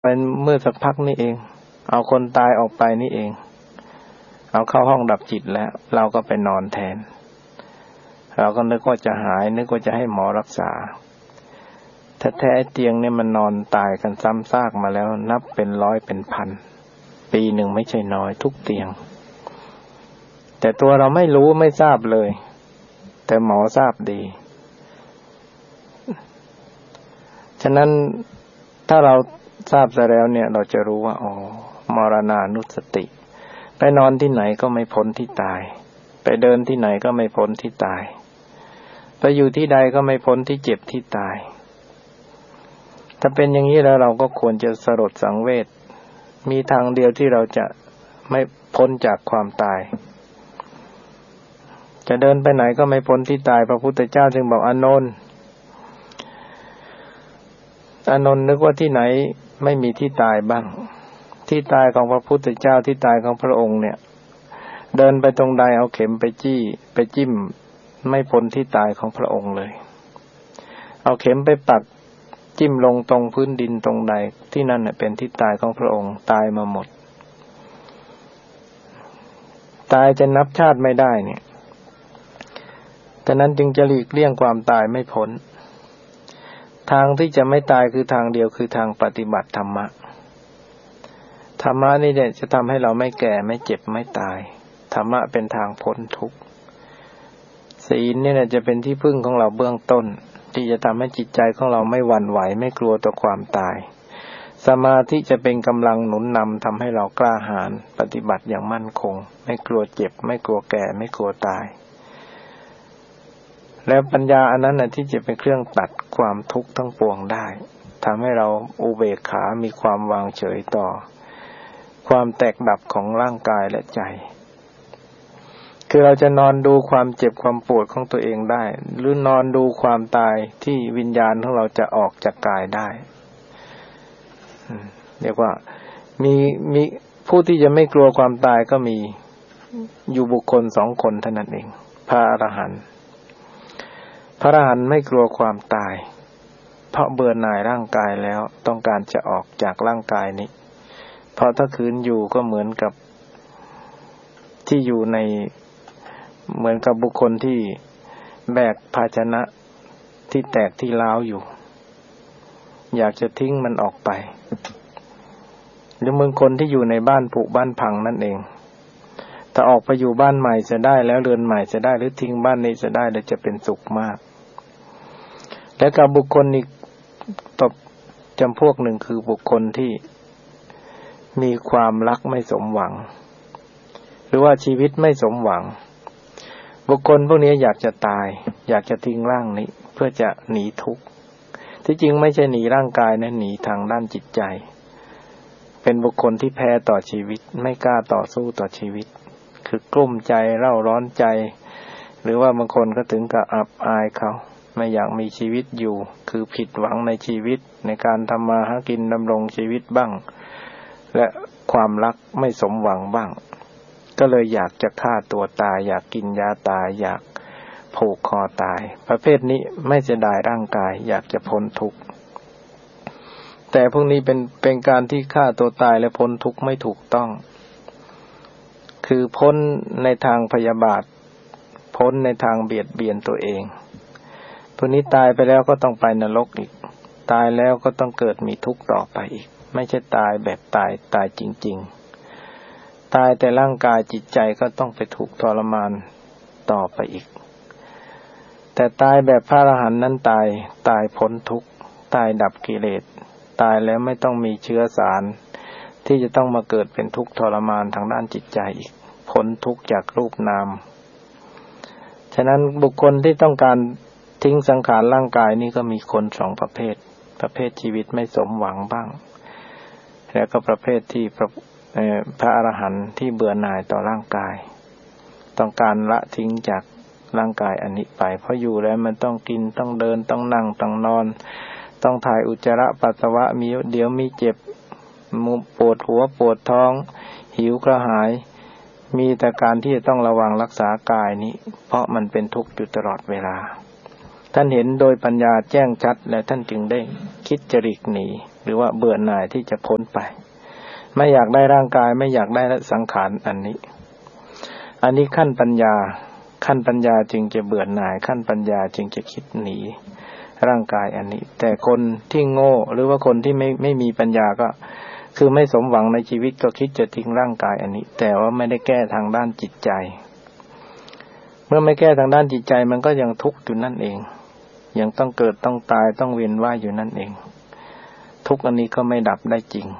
เป็นเมื่อสักพักนี่เองเอาคนตายออกไปนี่เองเอาเข้าห้องดับจิตแล้วเราก็ไปนอนแทนเราก็นึกว่าจะหายนึกว่าจะให้หมอรักษาแท้ๆเตียงเนี่ยมันนอนตายกันซ้ำซากมาแล้วนับเป็นร้อยเป็นพันปีหนึ่งไม่ใช่น้อยทุกเตียงแต่ตัวเราไม่รู้ไม่ทราบเลยแต่หมอทราบดีฉะนั้นถ้าเราทราบซะแล้วเนี่ยเราจะรู้ว่าอ๋อมรณานุสติไปนอนที่ไหนก็ไม่พ้นที่ตายไปเดินที่ไหนก็ไม่พ้นที่ตายไปอยู่ที่ใดก็ไม่พ้นที่เจ็บที่ตายถ้าเป็นอย่างนี้แล้วเราก็ควรจะสลดสังเวชมีทางเดียวที่เราจะไม่พ้นจากความตายจะเดินไปไหนก็ไม่พ้นที่ตายพระพุทธเจ้าจึงบอกอานนท์นึกว่าที่ไหนไม่มีที่ตายบ้างที่ตายของพระพุทธเจ้าที่ตายของพระองค์เนี่ยเดินไปตรงใดเอาเข็มไปจิ้มไม่พ้นที่ตายของพระองค์เลยเอาเข็มไปปักจิ้มลงตรงพื้นดินตรงใดที่นั่นเป็นที่ตายของพระองค์ตายมาหมดตายจะนับชาติไม่ได้เนี่ยฉะนั้นจึงจะหลีกเลี่ยงความตายไม่พ้นทางที่จะไม่ตายคือทางเดียวคือทางปฏิบัติธรรมะธรรมะนี่เนี่ยจะทำให้เราไม่แก่ไม่เจ็บไม่ตายธรรมะเป็นทางพ้นทุกข์ศีลนี่แหละจะเป็นที่พึ่งของเราเบื้องต้นที่จะทำให้จิตใจของเราไม่หวั่นไหวไม่กลัวต่อความตายสมาธิจะเป็นกำลังหนุนนำทำให้เรากล้าหาญปฏิบัติอย่างมั่นคงไม่กลัวเจ็บไม่กลัวแก่ไม่กลัวตายแล้วปัญญาอันนั้นที่จะเป็นเครื่องตัดความทุกข์ทั้งปวงได้ทำให้เราอุเบกขามีความวางเฉยต่อความแตกดับของร่างกายและใจคือเราจะนอนดูความเจ็บความปวดของตัวเองได้หรือนอนดูความตายที่วิญญาณของเราจะออกจากกายได้เรียกว่ามีผู้ที่จะไม่กลัวความตายก็มีอยู่บุคคล2 คนเท่านั้นเองพระอรหันต์ไม่กลัวความตายเพราะเบื่อหน่ายร่างกายแล้วต้องการจะออกจากร่างกายนี้เพราะถ้าคืนอยู่ก็เหมือนกับที่อยู่ในเหมือนกับบุคคลที่แบกภาชนะที่แตกที่ร้าวอยู่อยากจะทิ้งมันออกไปหรือเหมือนคนที่อยู่ในบ้านผุบ้านพังนั่นเองถ้าออกไปอยู่บ้านใหม่จะได้แล้วเรือนใหม่จะได้หรือทิ้งบ้านนี้จะได้แล้วจะเป็นสุขมากและกับบุคคลอีกจำพวกหนึ่งคือบุคคลที่มีความรักไม่สมหวังหรือว่าชีวิตไม่สมหวังบุคคลพวกนี้อยากจะตายอยากจะทิ้งร่างนี้เพื่อจะหนีทุกข์ที่จริงไม่ใช่หนีร่างกายนะหนีทางด้านจิตใจเป็นบุคคลที่แพ้ต่อชีวิตไม่กล้าต่อสู้ต่อชีวิตคือกลุ้มใจเร่าร้อนใจหรือว่าบางคนก็ถึงกับอับอายเขาไม่อยากมีชีวิตอยู่คือผิดหวังในชีวิตในการทำมาหากินดำรงชีวิตบ้างและความรักไม่สมหวังบ้างก็เลยอยากจะฆ่าตัวตายอยากกินยาตายอยากผูกคอตายประเภทนี้ไม่เสียดายร่างกายอยากจะพ้นทุกข์แต่พวกนี้เป็นการที่ฆ่าตัวตายและพ้นทุกข์ไม่ถูกต้องคือพ้นในทางพยาบาทพ้นในทางเบียดเบียนตัวเองพวกนี้ตายไปแล้วก็ต้องไปนรกอีกตายแล้วก็ต้องเกิดมีทุกข์ต่อไปอีกไม่ใช่ตายแบบตายจริงๆตายแต่ร่างกายจิตใจก็ต้องไปถูกทรมานต่อไปอีกแต่ตายแบบพระอรหันต์นั้นตายพ้นทุกข์ตายดับกิเลสตายแล้วไม่ต้องมีเชื้อสารที่จะต้องมาเกิดเป็นทุกข์ทรมานทางด้านจิตใจอีกพ้นทุกข์จากรูปนามฉะนั้นบุคคลที่ต้องการทิ้งสังขารร่างกายนี่ก็มีคน2 ประเภทชีวิตไม่สมหวังบ้างแล้วก็ประเภทที่พระอรหันต์ที่เบื่อหน่ายต่อร่างกายต้องการละทิ้งจากร่างกายอันนี้ไปเพราะอยู่แล้วมันต้องกินต้องเดินต้องนั่งต้องนอนต้องถ่ายอุจจาระปัสสาวะเดี๋ยวมีเจ็บปวดหัวปวดท้องหิวกระหายมีแต่การที่จะต้องระวังรักษากายนี้เพราะมันเป็นทุกข์อยู่ตลอดเวลาท่านเห็นโดยปัญญาแจ้งชัดและท่านจึงได้คิดจะหลีกหนีหรือว่าเบื่อหน่ายที่จะพ้นไปไม่อยากได้ร่างกายไม่อยากได้สังขารอันนี้ขั้นปัญญาจึงจะเบื่อหน่ายขั้นปัญญาจึงจะคิดหนีร่างกายอันนี้แต่คนที่โง่หรือว่าคนที่ไม่มีปัญญาก็คือไม่สมหวังในชีวิตก็คิดจะทิ้งร่างกายอันนี้แต่ว่าไม่ได้แก้ทางด้านจิตใจเมื่อไม่แก้ทางด้านจิตใจมันก็ยังทุกข์อยู่นั่นเองยังต้องเกิดต้องตายต้องเวียนว่ายอยู่นั่นเองทุกข์อันนี้ก็ไม่ดับได้จริง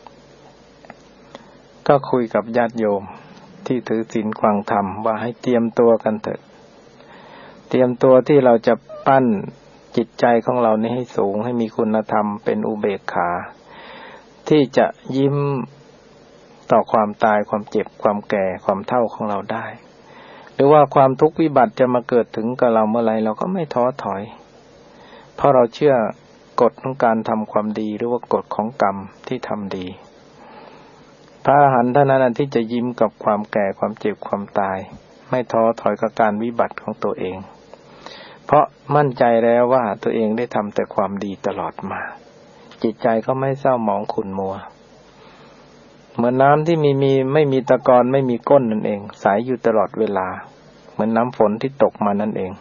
ก็คุยกับญาติโยมที่ถือศีลฟังธรรมว่าให้เตรียมตัวกันเถิดเตรียมตัวที่เราจะปั้นจิตใจของเรานี้ให้สูงให้มีคุณธรรมเป็นอุเบกขาที่จะยิ้มต่อความตายความเจ็บความแก่ความเฒ่าของเราได้หรือว่าความทุกข์วิบัติจะมาเกิดถึงกับเราเมื่อไรเราก็ไม่ท้อถอยเพราะเราเชื่อกฎของการทำความดีหรือว่ากฎของกรรมที่ทำดีพระอรหันต์เท่านั้นที่จะยิ้มกับความแก่ความเจ็บความตายไม่ท้อถอยกับการวิบัติของตัวเองเพราะมั่นใจแล้วว่าตัวเองได้ทำแต่ความดีตลอดมาจิตใจก็ไม่เศร้าหมองขุ่นมัวเหมือนน้ำที่ไม่มีตะกอนไม่มีก้นนั่นเองใสอยู่ตลอดเวลาเหมือนน้ำฝนที่ตกมานั่นเอง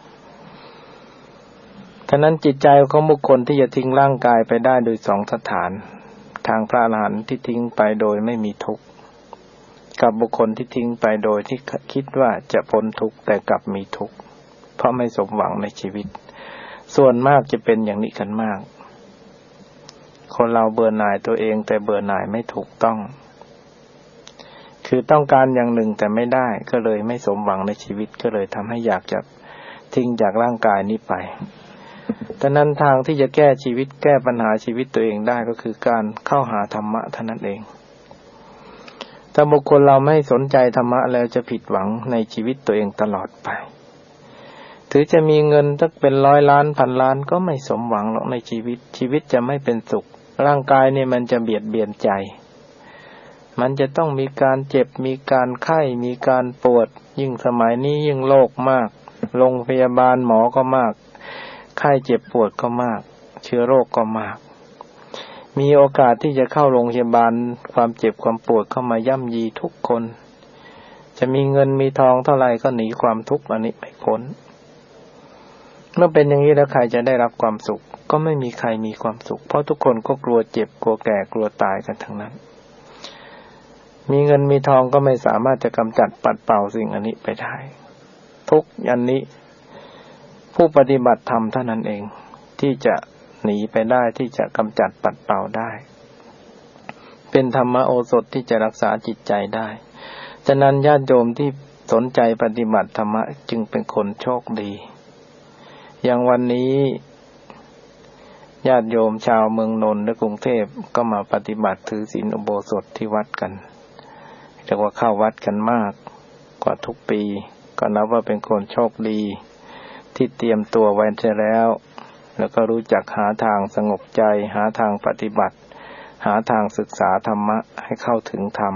ฉะนั้นจิตใจของบุคคลที่จะทิ้งร่างกายไปได้โดยสองสถานทางพระอรหันต์ที่ทิ้งไปโดยไม่มีทุกข์กับบุคคลที่ทิ้งไปโดยที่คิดว่าจะพ้นทุกข์แต่กลับมีทุกข์เพราะไม่สมหวังในชีวิตส่วนมากจะเป็นอย่างนี้กันมากคนเราเบื่อหน่ายตัวเองแต่เบื่อหน่ายไม่ถูกต้องคือต้องการอย่างหนึ่งแต่ไม่ได้ก็เลยไม่สมหวังในชีวิตก็เลยทำให้อยากจะทิ้งจากร่างกายนี้ไปดังนั้นทางที่จะแก้ชีวิตแก้ปัญหาชีวิตตัวเองได้ก็คือการเข้าหาธรรมะเท่านั้นเองถ้าบุคคลเราไม่สนใจธรรมะแล้วจะผิดหวังในชีวิตตัวเองตลอดไปถือจะมีเงินสักเป็นร้อยล้านพันล้านก็ไม่สมหวังหรอกในชีวิตจะไม่เป็นสุขร่างกายเนี่ยมันจะเบียดเบียนใจมันจะต้องมีการเจ็บมีการไข้มีการปวดยิ่งสมัยนี้ยิ่งโรคมากโรงพยาบาลหมอก็มากไข้เจ็บปวดก็มากเชื้อโรคก็มากมีโอกาสที่จะเข้าโรงพยาบาลความเจ็บความปวดเข้ามาย่ำยีทุกคนจะมีเงินมีทองเท่าไหร่ก็หนีความทุกข์อันนี้ไม่พ้นเมื่อเป็นอย่างนี้แล้วใครจะได้รับความสุขก็ไม่มีใครมีความสุขเพราะทุกคนก็กลัวเจ็บกลัวแก่กลัวตายกันทั้งนั้นมีเงินมีทองก็ไม่สามารถจะกำจัดปัดเป่าสิ่งอันนี้ไปได้ทุกอันนี้ผู้ปฏิบัติธรรมเท่านั้นเองที่จะหนีไปได้ที่จะกำจัดปัดเป่าได้เป็นธรรมโอสถที่จะรักษาจิตใจได้ฉะนั้นญาติโยมที่สนใจปฏิบัติธรรมะจึงเป็นคนโชคดีอย่างวันนี้ญาติโยมชาวเมืองนนท์และกรุงเทพก็มาปฏิบัติถือศีลอุโบสถที่วัดกันเรียกว่าเข้าวัดกันมากกว่าทุกปีก็นับว่าเป็นคนโชคดีที่เตรียมตัวไว้แล้วแล้วก็รู้จักหาทางสงบใจหาทางปฏิบัติหาทางศึกษาธรรมะให้เข้าถึงธรรม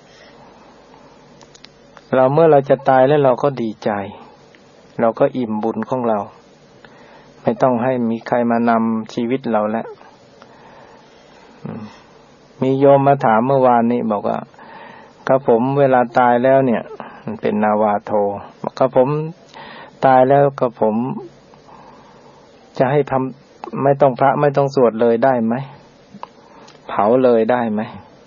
เราเมื่อเราจะตายแล้วเราก็ดีใจเราก็อิ่มบุญของเราไม่ต้องให้มีใครมานำชีวิตเราแล้วมีโยมมาถามเมื่อวานนี้บอกว่าครับผมเวลาตายแล้วเนี่ยมันเป็นนาวาโทบอกครับผมตายแล้วก็ผมจะให้ทำไม่ต้องพระไม่ต้องสวดเลยได้ไหมเผาเลยได้ไหม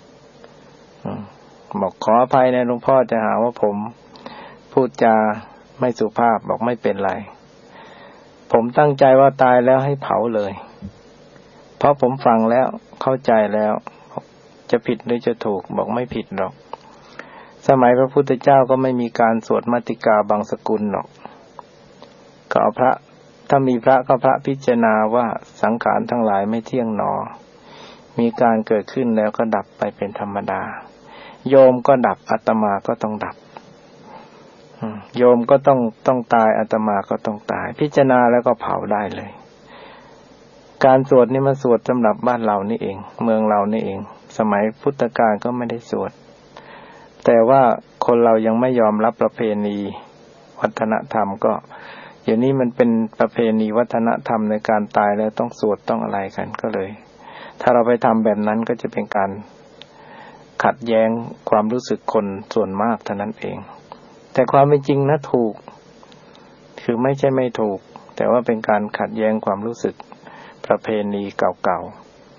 บอกขออภัยนะหลวงพ่อจะหาว่าผมพูดจาไม่สุภาพบอกไม่เป็นไรผมตั้งใจว่าตายแล้วให้เผาเลยเพราะผมฟังแล้วเข้าใจแล้วจะผิดหรือจะถูกบอกไม่ผิดหรอกสมัยพระพุทธเจ้าก็ไม่มีการสวดมัตติกาบางสกุลหรอกก็เอาพระถ้ามีพระก็พระพิจารณาว่าสังขารทั้งหลายไม่เที่ยงหนอมีการเกิดขึ้นแล้วก็ดับไปเป็นธรรมดาโยมก็ดับอาตมาก็ต้องดับโยมก็ต้องตายอาตมาก็ต้องตายพิจารณาแล้วก็เผาได้เลยการสวดนี่มันสวดสำหรับบ้านเรานี่เองเมืองเรานี่เองสมัยพุทธกาลก็ไม่ได้สวดแต่ว่าคนเรายังไม่ยอมรับประเพณีวัฒนธรรมก็เดี๋ยวนี้มันเป็นประเพณีวัฒนธรรมในการตายแล้วต้องสวดต้องอะไรกันก็เลยถ้าเราไปทำแบบนั้นก็จะเป็นการขัดแย้งความรู้สึกคนส่วนมากเท่านั้นเองแต่ความเป็นจริงนะถูกคือไม่ใช่ไม่ถูกแต่ว่าเป็นการขัดแย้งความรู้สึกประเพณีเก่า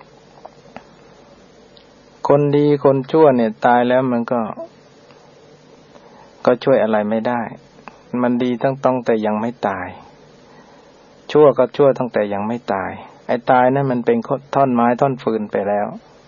ๆคนดีคนชั่วเนี่ยตายแล้วมันก็ช่วยอะไรไม่ได้มันดีต้องแต่ยังไม่ตายชั่วก็ชั่วตั้งแต่ยังไม่ตายไอ้ตายนั่นมันเป็นท่อนไม้ท่อนฟืนไปแล้ว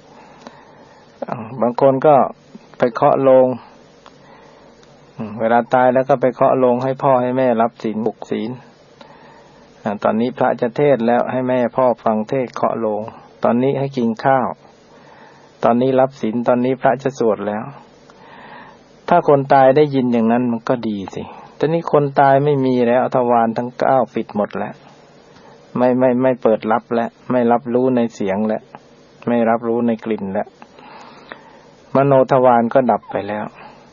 บางคนก็ไปเคาะโลงเวลาตายแล้วก็ไปเคาะโลงให้พ่อให้แม่รับศีลบุกศีลตอนนี้พระจะเทศแล้วให้แม่พ่อฟังเทศเคาะโลงตอนนี้ให้กินข้าวตอนนี้รับศีลตอนนี้พระจะสวดแล้วถ้าคนตายได้ยินอย่างนั้นมันก็ดีสิแต่นี่คนตายไม่มีแล้วทวารทั้ง9ปิดหมดแล้วไม่เปิดรับแล้วไม่รับรู้ในเสียงแล้วไม่รับรู้ในกลิ่นแล้วมโนทวารก็ดับไปแล้ว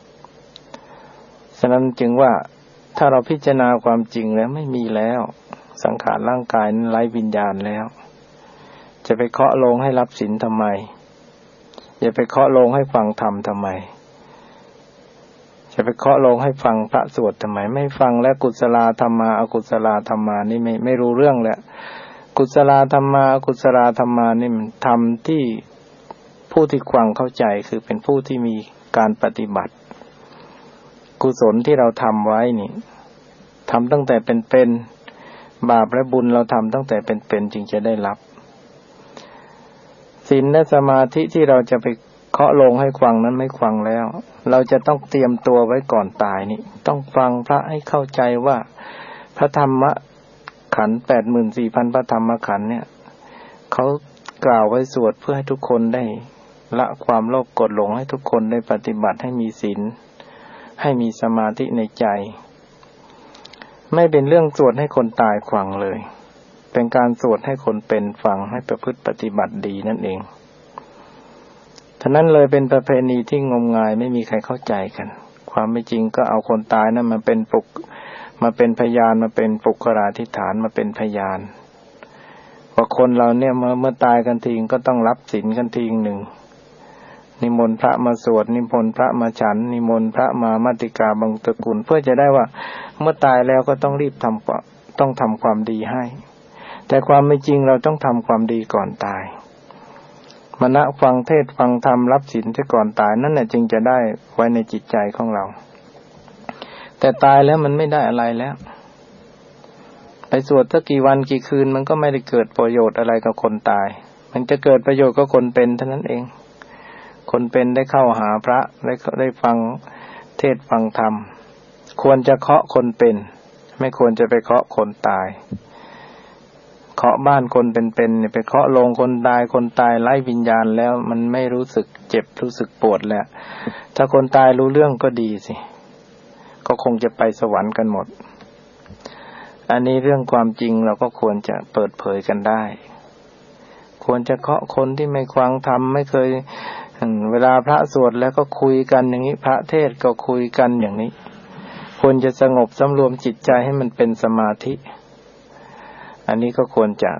ฉะนั้นจึงว่าถ้าเราพิจารณาความจริงแล้วไม่มีแล้วสังขารร่างกายนั้นไร้วิญญาณแล้วจะไปเคาะโลงให้รับศีลทำไมอย่าไปเคาะโลงให้ฟังธรรมทำไมจะไปเคาะโลงให้ฟังพระสวดทำไมไม่ฟังและกุศลธรรมาอกุศลธรรมานี่ไม่รู้เรื่องแล้วกุศลธรรมาอกุศลธรรมานี่มันธรรมที่ผู้ที่ฟังเข้าใจคือเป็นผู้ที่มีการปฏิบัติกุศลที่เราทำไว้นี่ทำตั้งแต่เป็นบาปและบุญเราทำตั้งแต่เป็นจึงจะได้รับศีลและสมาธิที่เราจะไปเคาะโลงให้ฟังนั้นไม่ฟังแล้วเราจะต้องเตรียมตัวไว้ก่อนตายนี่ต้องฟังพระให้เข้าใจว่าพระธรรมขันธ์ 84,000 พระธรรมขันธ์เนี่ยเขากล่าวไว้สวดเพื่อให้ทุกคนได้ละความโลภโกรธหลงให้ทุกคนได้ปฏิบัติให้มีศีลให้มีสมาธิในใจไม่เป็นเรื่องสวดให้คนตายฟังเลยเป็นการสวดให้คนเป็นฟังให้ประพฤติปฏิบัติดีนั่นเองฉะนั้นเลยเป็นประเพณีที่งมงายไม่มีใครเข้าใจกันความไม่จริงก็เอาคนตายนั้นมาเป็นพยานมาเป็นปุคราธิฐานมาเป็นพยานว่าคนเราเนี่ยเมื่อตายกันทีก็ต้องรับศีลกันทีหนึ่งนิมนต์พระมาสวดนิมนต์พระมาฉันนิมนต์พระมามัตติกาบังตระกุลเพื่อจะได้ว่าเมื่อตายแล้วก็ต้องรีบทำความดีให้แต่ความไม่จริงเราต้องทำความดีก่อนตายมณะฟังเทศฟังธรรมรับศีลที่ก่อนตายนั่นแหละจึงจะได้ไว้ในจิตใจของเราแต่ตายแล้วมันไม่ได้อะไรแล้วไปสวดสักกี่วันกี่คืนมันก็ไม่ได้เกิดประโยชน์อะไรกับคนตายมันจะเกิดประโยชน์กับคนเป็นเท่านั้นเองคนเป็นได้เข้าหาพระได้ฟังเทศฟังธรรมควรจะเคาะคนเป็นไม่ควรจะไปเคาะคนตายเคาะบ้านคนเป็นเนี่ยไปเคาะโลงคนตายไร้วิญญาณแล้วมันไม่รู้สึกเจ็บรู้สึกปวดแล้วถ้าคนตายรู้เรื่องก็ดีสิก็คงจะไปสวรรค์กันหมดอันนี้เรื่องความจริงเราก็ควรจะเปิดเผยกันได้ควรจะเคาะคนที่ไม่ฟังธรรมไม่เคยเวลาพระสวดแล้วก็คุยกันอย่างนี้พระเทศก็คุยกันอย่างนี้ควรจะสงบสำรวมจิตใจให้มันเป็นสมาธิอันนี้ก็ควรจะ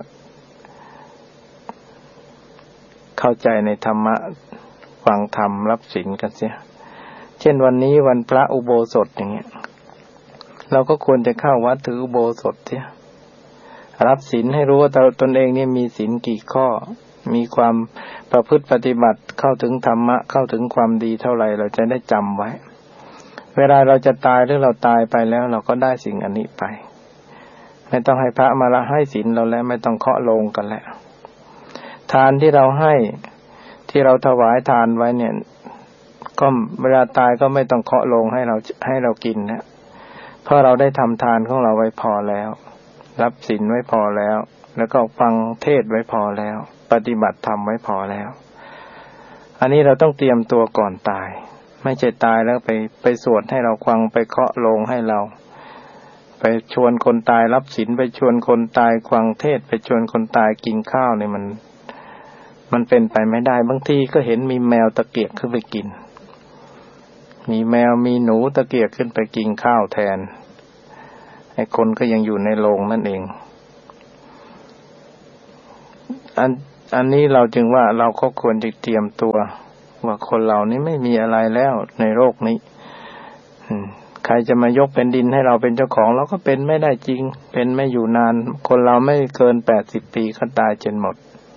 เข้าใจในธรรมะฟังธรรมรับศีลกันเสียเช่นวันนี้วันพระอุโบสถอย่างเงี้ยเราก็ควรจะเข้าวัดถืออุโบสถเสียรับศีลให้รู้ว่าตนเองเนี่ยมีศีลกี่ข้อมีความประพฤติปฏิบัติเข้าถึงธรรมะเข้าถึงความดีเท่าไหร่เราจะได้จำไว้เวลาเราจะตายหรือเราตายไปแล้วเราก็ได้สิ่งอันนี้ไปไม่ต้องให้พระมาละให้ศีลเราแล้วไม่ต้องเคาะโลงกันแล้วทานที่เราให้ที่เราถวายทานไว้เนี่ยก็เวลาตายก็ไม่ต้องเคาะโลงให้เรากินนะเพราะเราได้ทำทานของเราไว้พอแล้วรับศีลไว้พอแล้วแล้วก็ฟังเทศไว้พอแล้วปฏิบัติธรรมไว้พอแล้วอันนี้เราต้องเตรียมตัวก่อนตายไม่ใช่ตายแล้วไปสวดให้เราฟังไปเคาะโลงให้เราไปชวนคนตายรับศีลไปชวนคนตายฟังเทศไปชวนคนตายกินข้าวเนี่ยมันเป็นไปไม่ได้บางทีก็เห็นมีแมวตะเกียกขึ้นไปกินมีแมวมีหนูตะเกียกขึ้นไปกินข้าวแทนไอ้คนก็ยังอยู่ในโรงนั่นเองอันนี้เราจึงว่าเราก็ควรจะเตรียมตัวว่าคนเรานี้ไม่มีอะไรแล้วในโลกนี้ใครจะมายกเป็นดินให้เราเป็นเจ้าของเราก็เป็นไม่ได้จริงเป็นไม่อยู่นานคนเราไม่เกิน80 ปีก็ตายจนหมด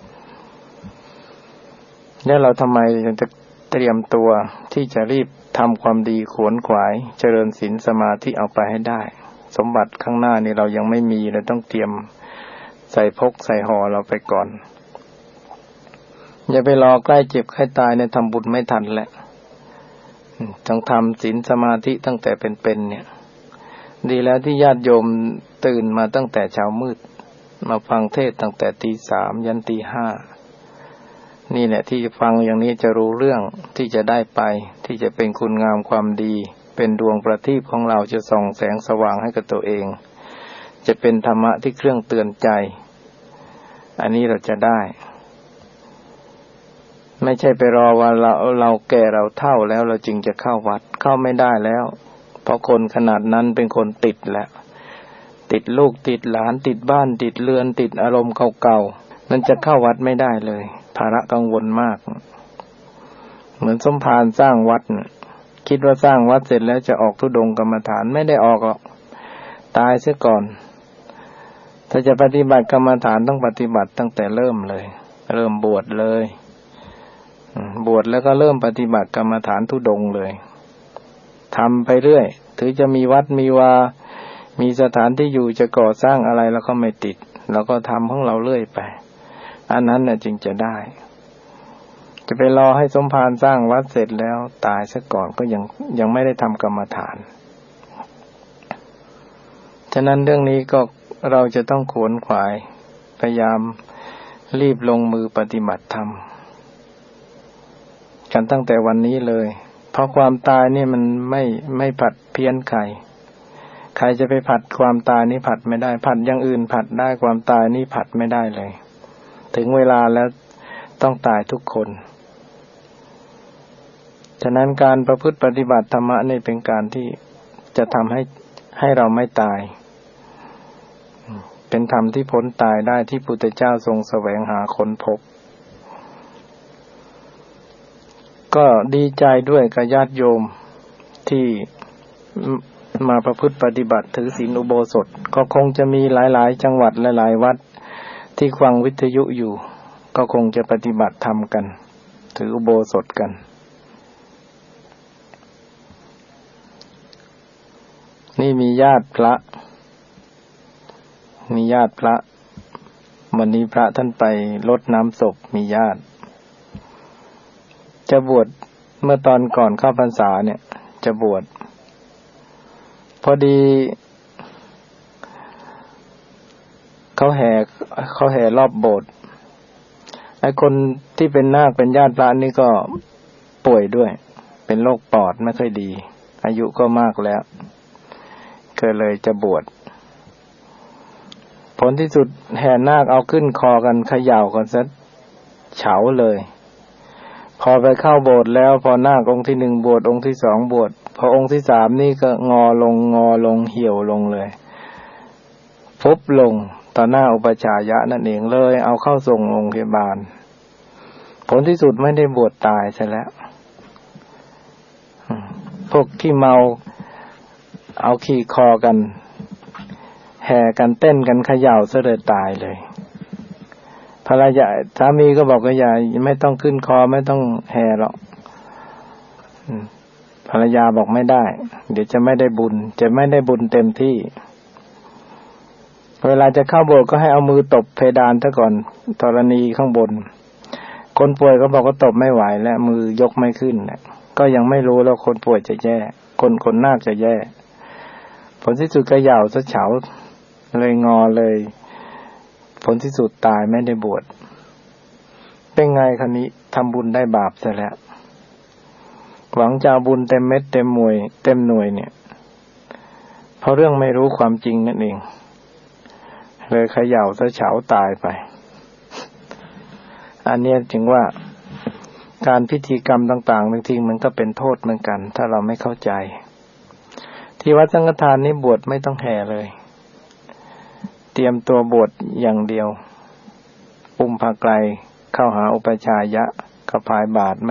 แล้วเราทำไมจะเตรียมตัวที่จะรีบทำความดีขวนขวายเจริญศีลสมาธิเอาไปให้ได้สมบัติข้างหน้านี่เรายังไม่มีเราต้องเตรียมใส่พกใส่ห่อเราไปก่อนอย่าไปรอใกล้เจ็บใกล้ตายเนี่ยทำบุญไม่ทันแหละต้องทำศีลสมาธิตั้งแต่เป็นเนี่ยดีแล้วที่ญาติโยมตื่นมาตั้งแต่เช้ามืดมาฟังเทศน์ตั้งแต่ตี 3ยันตี 5นี่แหละที่ฟังอย่างนี้จะรู้เรื่องที่จะได้ไปที่จะเป็นคุณงามความดีเป็นดวงประทีปของเราจะส่องแสงสว่างให้กับตัวเองจะเป็นธรรมะที่เครื่องเตือนใจอันนี้เราจะได้ไม่ใช่ไปรอว่าเราแก่เราเฒ่าแล้วเราจึงจะเข้าวัดเข้าไม่ได้แล้วเพราะคนขนาดนั้นเป็นคนติดแล้วติดลูกติดหลานติดบ้านติดเรือนติดอารมณ์เก่าๆนั่นจะเข้าวัดไม่ได้เลยภาระกังวลมากเหมือนสมภารสร้างวัดคิดว่าสร้างวัดเสร็จแล้วจะออกธุดงค์กรรมฐานไม่ได้ออกหรอกตายเสียก่อนถ้าจะปฏิบัติกรรมฐานต้องปฏิบัติตั้งแต่เริ่มเลยเริ่มบวชเลยบวชแล้วก็เริ่มปฏิบัติกรรมฐานธุดงค์เลยทำไปเรื่อยถึงจะมีวัดมีวามีสถานที่อยู่จะก่อสร้างอะไรแล้วก็ไม่ติดแล้วก็ทำของเราเรื่อยไปอันนั้นน่ะจึงจะได้จะไปรอให้สมภารสร้างวัดเสร็จแล้วตายซะก่อนก็ยังไม่ได้ทำกรรมฐานฉะนั้นเรื่องนี้ก็เราจะต้องขวนขวายพยายามรีบลงมือปฏิบัติธรรมกันตั้งแต่วันนี้เลยเพราะความตายนี่มันไม่ผัดเพี้ยนใครจะไปผัดความตายนี่ผัดไม่ได้ผัดอย่างอื่นผัดได้ความตายนี่ผัดไม่ได้เลยถึงเวลาแล้วต้องตายทุกคนฉะนั้นการประพฤติปฏิบัติธรรมะนี่เป็นการที่จะทำให้เราไม่ตายเป็นธรรมที่พ้นตายได้ที่พุทธเจ้าทรงแสวงหาค้นพบก็ดีใจด้วยกับญาติโยมที่มาประพฤติปฏิบัติถือศีลอุโบสถก็คงจะมีหลายๆจังหวัดหลายๆวัดที่ฟังวิทยุอยู่ก็คงจะปฏิบัติธรรมกันถืออุโบสถกันนี่มีญาติพระวันนี้พระท่านไปรดน้ำศพมีญาติจะบวชเมื่อตอนก่อนเข้าพรรษาเนี่ยจะบวชพอดีเขาแห่รอบโบสถ์ไอ้คนที่เป็นนาคเป็นญาติพระนี่ก็ป่วยด้วยเป็นโรคปอดไม่ค่อยดีอายุก็มากแล้วก็เลยจะบวชผลที่สุดแห่นาคเอาขึ้นคอกันเขย่ากันซะเฉาเลยพอไปเข้าโบสถ์แล้วพอนาคองค์ที่1บวชองค์ที่2บวชพอองค์ที่3นี่ก็งอลงเหี่ยวลงเลยฟุบลงต่อหน้าอุปชายะนั่นเองเลยเอาเข้าส่งโรงพยาบาลผลที่สุดไม่ได้บวชตายซะแล้วพวกที่เมาเอาขี่คอกันแห่กันเต้นกันเขย่าซะเลยตายเลยภรรยาสามีก็บอกว่าอย่าไม่ต้องขึ้นคอไม่ต้องแห่หรอกภรรยาบอกไม่ได้เดี๋ยวจะไม่ได้บุญเต็มที่เวลาจะเข้าโบสถ์ก็ให้เอามือตบเพดานซะก่อนธรณีข้างบนคนป่วยก็บอกว่าตบไม่ไหวแล้วมือยกไม่ขึ้นก็ยังไม่รู้แล้วคนป่วยจะแย่คนนาคจะแย่ผลที่สุดก็เหย่าซะเฉาเลยงอเลยผลที่สุดตายไม่ได้บวชเป็นไงคราวนี้ทำบุญได้บาปซะแล้วหวังจะบุญเต็มเม็ดเต็มหน่วยเนี่ยเพราะเรื่องไม่รู้ความจริงนั่นเองเลยเขย่าซะเฉาตายไปอันนี้จึงว่าการพิธีกรรมต่างๆบางทีมันก็เป็นโทษเหมือนกันถ้าเราไม่เข้าใจที่วัดสังฆทานนี้บวชไม่ต้องแห่เลยเตรียมตัวบวชอย่างเดียวปุมภาไกรเข้าหาอุปชายะก็พายบาตร